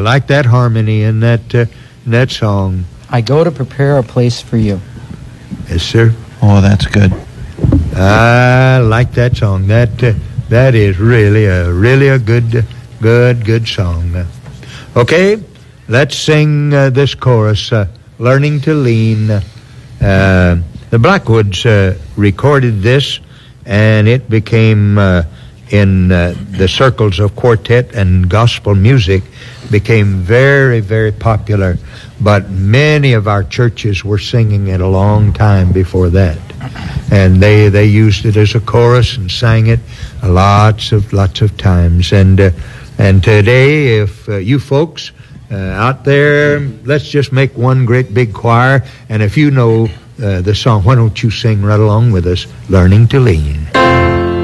like that harmony in that song. I go to prepare a place for you. Yes, sir. Oh, that's good. I like that song. That is really a good song. Okay, let's sing this chorus, Learning to Lean. The Blackwoods recorded this, and it became, in the circles of quartet and gospel music, became very, very popular. But many of our churches were singing it a long time before that. And they used it as a chorus and sang it lots of times. And today, if you folks out there, let's just make one great big choir. And if you know the song, why don't you sing right along with us, Learning to Lean.